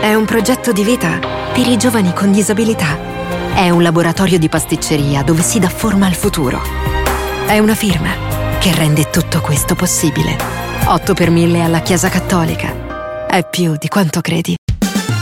È un progetto di vita per i giovani con disabilità. È un laboratorio di pasticceria dove si dà forma al futuro. È una firma che rende tutto questo possibile. 8 per 1000 alla Chiesa Cattolica. È più di quanto credi.